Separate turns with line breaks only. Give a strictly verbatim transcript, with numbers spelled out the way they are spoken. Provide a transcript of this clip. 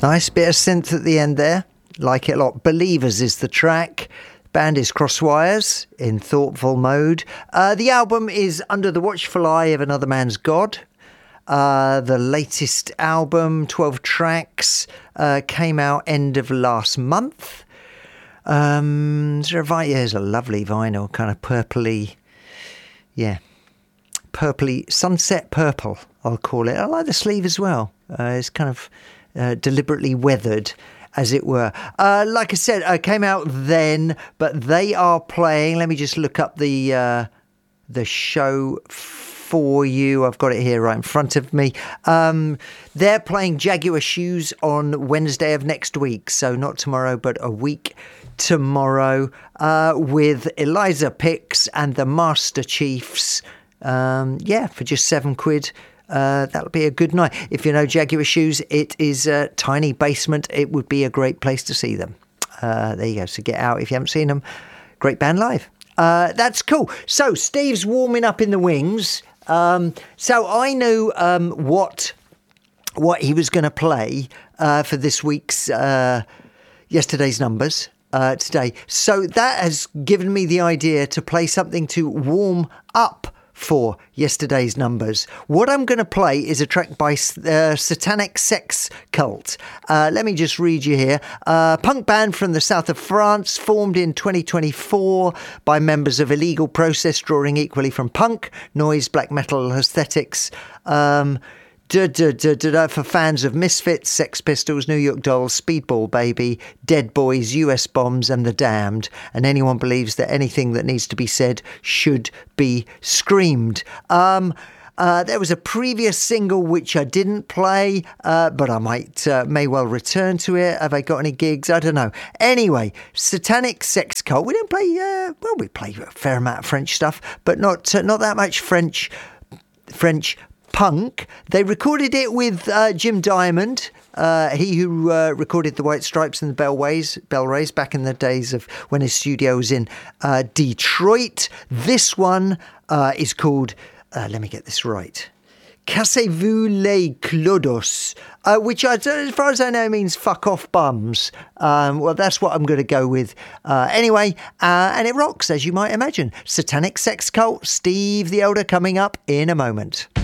Nice bit of synth at the end there. Like it a lot. Believers is the track. Band is Crosswires in thoughtful mode. Uh, the album is Under the Watchful Eye of Another Man's God. Uh, the latest album, twelve tracks, uh, came out end of last month. Um, is there a vi- yeah, there's a lovely vinyl, kind of purpley, yeah, purpley, sunset purple, I'll call it. I like the sleeve as well. Uh, it's kind of uh, deliberately weathered, as it were. Uh, like I said, I uh, came out then, but they are playing. Let me just look up the uh, the show for you. I've got it here right in front of me. Um, they're playing Jaguar Shoes on Wednesday of next week, so not tomorrow, but a week tomorrow, uh, with Eliza Picks and the Master Chiefs. Um, yeah, for just seven quid. Uh, that'll be a good night. If you know Jaguar Shoes, it is a tiny basement. It would be a great place to see them. Uh, there you go. So get out if you haven't seen them. Great band live. Uh, that's cool. So Steve's warming up in the wings. Um, so I knew um, what what he was going to play uh, for this week's uh, yesterday's numbers uh, today. So that has given me the idea to play something to warm up for yesterday's numbers. What I'm going to play is a track by uh, Satanic Sex Cult. Uh, let me just read you here. Uh, punk band from the south of France, formed in twenty twenty-four by members of Illegal Process, drawing equally from punk, noise, black metal aesthetics. Um, Da, da, da, da, da, for fans of Misfits, Sex Pistols, New York Dolls, Speedball Baby, Dead Boys, U S Bombs and The Damned, and anyone believes that anything that needs to be said should be screamed. Um, uh, there was a previous single which I didn't play, uh, but I might uh, may well return to it. Have I got any gigs? I don't know. Anyway, Satanic Sex Cult. We don't play, uh, well, we play a fair amount of French stuff, but not uh, not that much French French punk. They recorded it with uh, Jim Diamond, uh, he who uh, recorded the White Stripes and the Bellways, Bellrays back in the days of when his studio was in uh, Detroit. This one uh, is called, uh, let me get this right, Cassez-vous les clodos, uh, which I, as far as I know means fuck off bums. Um, well, that's what I'm going to go with uh, anyway, uh, and it rocks, as you might imagine. Satanic Sex Cult, Steve the Elder, coming up in a moment.